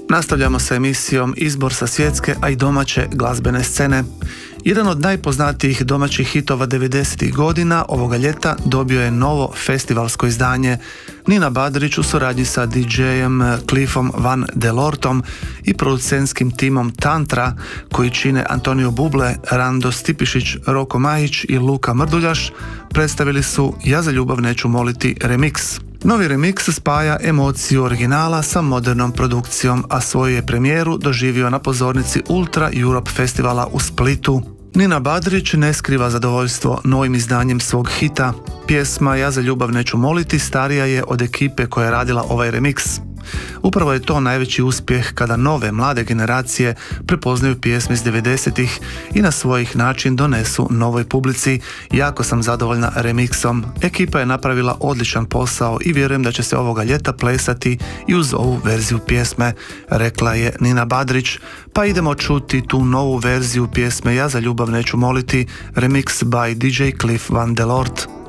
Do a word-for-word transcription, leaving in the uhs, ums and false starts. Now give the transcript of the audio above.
Nastavljamo sa emisijom Izbor sa svjetske, a i domaće glazbene scene. Jedan od najpoznatijih domaćih hitova devedesetih godina ovoga ljeta dobio je novo festivalsko izdanje. Nina Badrić u suradnji sa di džejem Cliffom Van Delortom i producentskim timom Tantra, koji čine Antonio Buble, Rando Stipišić, Roko Majić i Luka Mrduljaš, predstavili su Ja za ljubav neću moliti remix. Novi remix spaja emociju originala sa modernom produkcijom, a svoju je premijeru doživio na pozornici Ultra Europe festivala u Splitu. Nina Badrić ne skriva zadovoljstvo novim izdanjem svog hita. Pjesma Ja za ljubav neću moliti starija je od ekipe koja je radila ovaj remix. Upravo je to najveći uspjeh kada nove mlade generacije prepoznaju pjesme iz devedesetih i na svojih način donesu novoj publici. Jako sam zadovoljna remixom. Ekipa je napravila odličan posao i vjerujem da će se ovoga ljeta plesati i uz ovu verziju pjesme, rekla je Nina Badrić. Pa idemo čuti tu novu verziju pjesme Ja za ljubav neću moliti, remix by di džej Cliff Van Delort.